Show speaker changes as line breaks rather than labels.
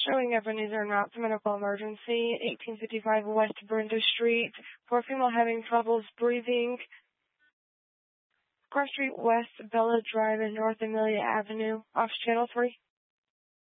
Showing Ebenezer Knott's medical emergency, 1855 West Brenda Street. Poor female having troubles breathing. Cross Street West Bella Drive and North Amelia Avenue. Off Channel 3.